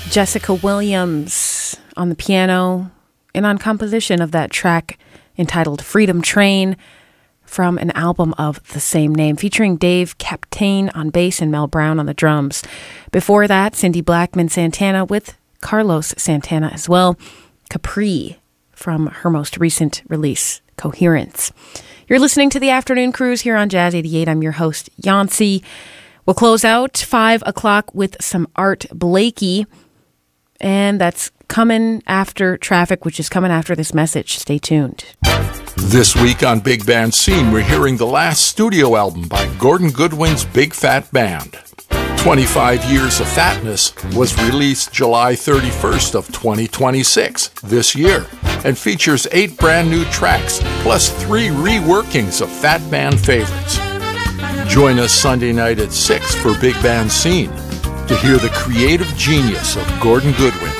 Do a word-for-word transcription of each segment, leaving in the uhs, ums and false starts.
Jessica Williams on the piano and on composition of that track entitled Freedom Train from an album of the same name, featuring Dave Captain on bass and Mel Brown on the drums. Before that, Cindy Blackman Santana with Carlos Santana as well. Capri from her most recent release, Coherence. You're listening to The Afternoon Cruise here on Jazz eighty-eight. I'm your host, Yancy. We'll close out five o'clock with some Art Blakey, and that's coming after Traffic, which is coming after this message. Stay tuned. This week on Big Band Scene, we're hearing the last studio album by Gordon Goodwin's Big Fat Band. twenty-five Years of Fatness was released July thirty-first of twenty twenty-six, this year, and features eight brand new tracks, plus three reworkings of Fat Band favorites. Join us Sunday night at six for Big Band Scene to hear the creative genius of Gordon Goodwin.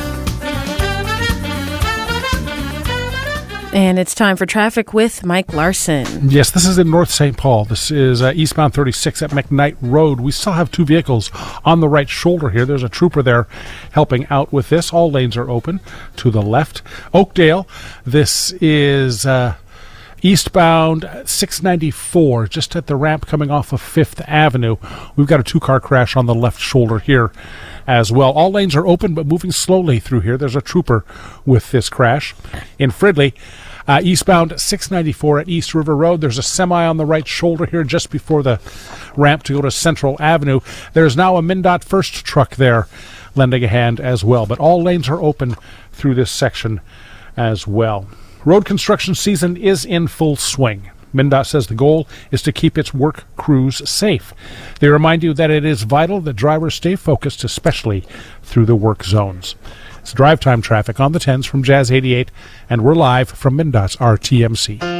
And it's time for Traffic with Mike Larson. Yes, this is in North Saint Paul. This is uh, eastbound thirty-six at McKnight Road. We still have two vehicles on the right shoulder here. There's a trooper there helping out with this. All lanes are open to the left. Oakdale, this is uh, eastbound six ninety-four, just at the ramp coming off of Fifth Avenue. We've got a two-car crash on the left shoulder here as well. All lanes are open, but moving slowly through here. There's a trooper with this crash. In Fridley, uh, eastbound six ninety-four at East River Road, there's a semi on the right shoulder here just before the ramp to go to Central Avenue. There's now a MnDOT first truck there lending a hand as well, but all lanes are open through this section as well. Road construction season is in full swing. MnDOT says the goal is to keep its work crews safe. They remind you that it is vital that drivers stay focused, especially through the work zones. It's drive time traffic on the tens from Jazz eighty-eight, and we're live from MnDOT's R T M C.